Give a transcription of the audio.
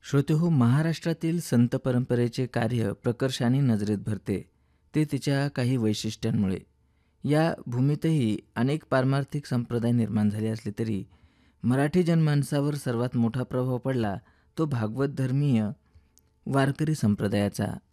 श्रोतेहो, महाराष्ट्रातील संत परंपरेचे कार्य प्रकर्षाने नजरेत भरते, ते तिच्या काही वैशिष्ट्यांमुळे. या भूमीतही अनेक पारमार्थिक संप्रदाय निर्माण झाले असले तरी मराठी जनमानसावर सर्वात मोठा प्रभाव पडला तो भागवत धर्मीय वारकरी संप्रदायाचा.